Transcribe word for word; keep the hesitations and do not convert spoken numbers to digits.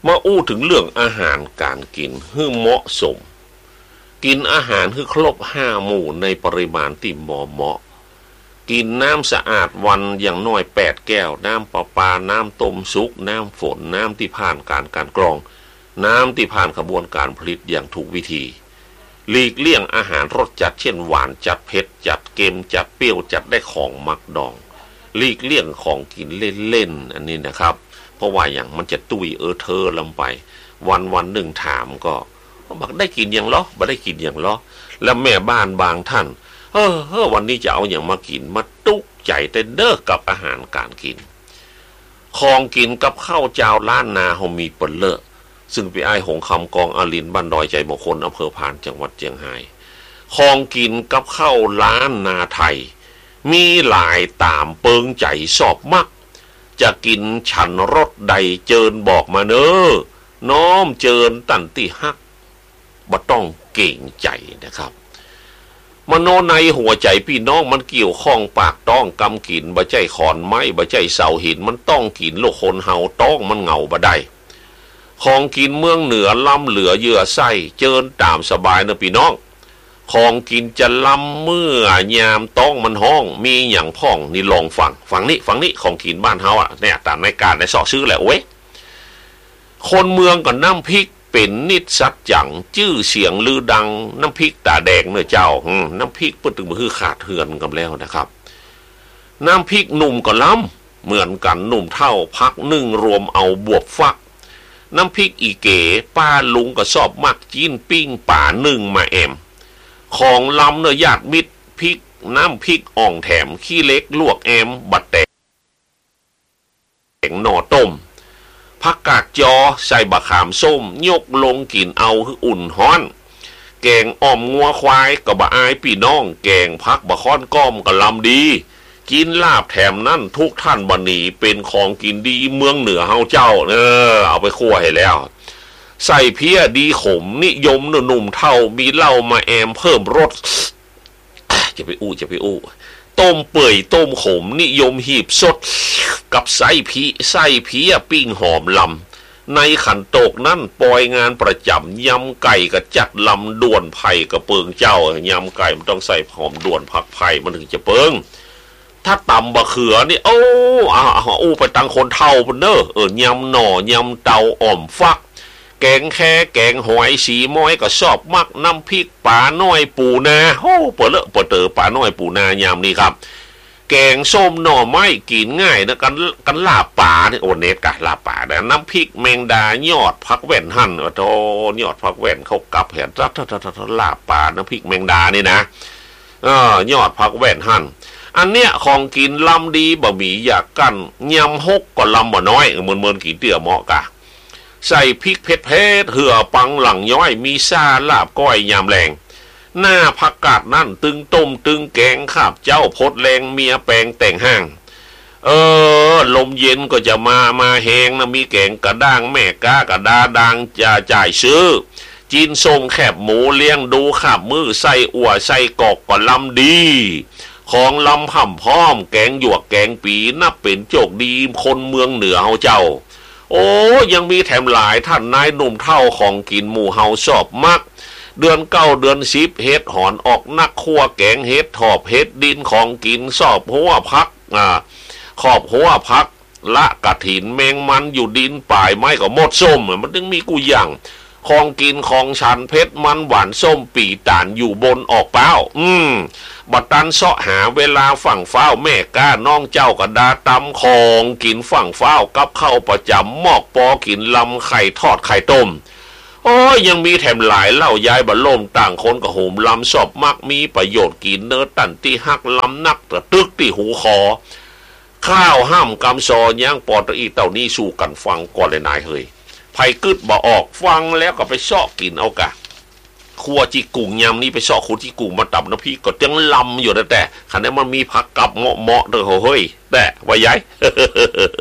มาอู้ถึงเรื่องอาหารการกินให้เหมาะสมกินอาหารให้ครบห้าหมู่ในปริมาณที่เหมาะเหมาะกินน้ำสะอาดวันอย่างน้อยแปดแก้วน้ำประปาน้ำต้มซุกน้ำฝนน้ำที่ผ่านการการกรองน้ำที่ผ่านกระบวนการผลิตอย่างถูกวิธีหลีกเลี่ยงอาหารรสจัดเช่นหวานจัดเผ็ดจัดเค็มจัดเปรี้ยวจัดได้ของมักดองหลีกเลี่ยงของกินเล่นๆอันนี้นะครับเพราะว่าอย่างมันจะตุ้ยเออเธอลำไปวันวันหนึ่งถามก็บอกได้กินอย่างล้อบ่ได้กินอย่างล้อแล้วแม่บ้านบางท่านเออเออวันนี้จะเอาอย่างมากินมาตุกใจแต่เด้อกับอาหารการกินของกินกับข้าวเจ้าล้านนาเขามีเปิลเลอร์ซึ่งไปไอ้หงคำกองอารินบ้านดอยใจมงคลอำเภอพานจังหวัดเชียงรายของกินกับข้าวล้านนาไทยมีหลายตามเปิงใจสอบมักจะกินฉันรสใดเจิญบอกมาเนอน้อมเจิญตั้นที่ฮักบ่ต้องเก่งใจนะครับมโนในหัวใจพี่น้องมันเกี่ยวข้องปากต้องกำกินบ่ใจขอนไม้บ่ใจเสาหินมันต้องกินโลกคนเฮาต้องมันเหงาบ่ได้ของกินเมืองเหนือล้ำเหลือเยื่อไส้เจิญตามสบายนะพี่น้องของกินจะล้ำเมื่อยามต้องมันห้องมีอย่างพ่องนี่ลองฟังฟังนี่ฟังนี่ของกินบ้านเฮาอ่ะเนี่ยตามในการในสอซื้อแหละเว้ยคนเมืองก็น้ำพริกเป็นนิดสัดจังชื่อเสียงลือดังน้ำพริกตาแดงเนื้อเจ้าน้ำพริกเพื่อถึงมือขาดเหือนกันแล้วนะครับน้ำพริกหนุ่มก็ล้ำเหมือนกันหนุ่มเท่าพักนึ่งรวมเอาบวบฟักน้ำพริกอีเก๋ป้าลุงก็ชอบมักจีนปิ้งป่านึ่งมาแอมของล้ำเนื้อญาติมิตรพริกน้ำพริกอ่องแถมขี้เล็กลวกแอมบัดแตงหน่อต้มผักกาดจอใส่บะขามส้มยกลงกินเอาคืออุ่นฮ้อนแกงอ่อมงัวควายกับบะอายพี่น้องแกงพักบะค้อนก้อมกับลำดีกินลาบแถมนั่นทุกท่านบันนี้เป็นของกินดีเมืองเหนือเฮาเจ้าเออเอาไปคั่วให้แล้วใส่เพี้ยดีขมนิยมหนุ่มเท่ามีเหล้ามาแอมเพิ่มรสจะไปอู้จะไปอู้ต้มเปื่อยต้มขมนิยมหีบสดกับไส้พีไส้เพี้ยปิ้งหอมลำในขันโตกนั่นปล่อยงานประจำยำไก่กับจัดลำด่วนไผ่กับเปิงเจ้ายำไก่มันต้องใส่หอมด่วนผักไผ่มันถึงจะเปิงถ้าตำบะเขือนี่โอ้อาอู้ไปตังคนเท่าปนเนอเออยำหน่อยำเตาอ่อมฟักแกงแค่แกงหอยสีม้อยก็ชอบมักน้ำพริกปลาน้อยปูนาโอ้เปิดเลอะเปิดเตอปลาน้อยปูนายามนี้ครับแกงส้มหน่อไม้กินง่ายนะกันกันลาบป่าเนี่ยโอเนตกะลาบป่าแต่น้ำพริกแมงดายอดผักแว่นหั่นโอ้ยอดผักแว่นเขากับเห็นรัดลาบป่าน้ำพริกแมงดานี่นะเออยอดผักแว่นหั่นอันเนี้ยของกินลำดีบะหมี่อยากกันยำฮกก็ลำบ่น้อยเหมือนเหมือนกินเตี๋ยเหมาะกะใส่พริกเผ็ดเผ็ดเหือปังหลังย้อยมีซาลาบก้อยยำแรงหน้าผักกาดนั่นตึงต้มตึงแกงข้าบเจ้าพดแรงเมียแปลงแต่งห้างเออลมเย็นก็จะมามาแหงนะมีแกงกระด้างแม่ก้ากระดาดังจะจ่ายซื้อจีนส่งแคบหมูเลี้ยงดูขับมือใส่อั่วใส่กอกก็ลำดีของลำห่ำพร้อมแกงหยวกแกงปีนับเป็นโจกดีคนเมืองเหนือเฮาเจ้าโอ้ยังมีแถมหลายท่านนายหนุ่มเท่าของกินหมู่เฮาชอบมักเดือนเก้าเดือนสิบเฮ็ดหอนออกนักคั่วแกงเฮ็ดถอบเฮ็ดดินของกินสอบหัวพักอ่าขอบหัวพักละกะถินแมงมันอยู่ดินป่ายไม้ก็หมดส้มมันถึงมีกูอย่างของกินของฉันเพชรมันหวานส้มปีตานอยู่บนออกเป้าอืมบัดตันเสาะหาเวลาฝั่งเฝ้าแม่ก้าน้องเจ้ากระดาตำของกินฝั่งเฝ้ากับข้าวประจำหมอกปอกินลำไข่ทอดไข่ต้มโอ้ยังมีแถมหลายเล่ายายบะล่มต่างคนกับโหมลำสอบมักมีประโยชน์กินเนื้อตันที่หักลำนักตะตึกที่หูคอข้าวห้ามกำซอย่างปอตอีเต่านี้สู่กันฟังก่อนเลยนายเฮยไผ่กึดบ่ออกฟังแล้วก็ไปซอกกินเอากะครัวจีกุ่งยำนี่ไปซอกคุณจีกุ่งมาตับน้ำพี่ก็จังลำอยู่แต่แต่ขันนี้มันมีผักกับเหมาะเหมาะเด้อเฮ้ยแต่ว่ายัย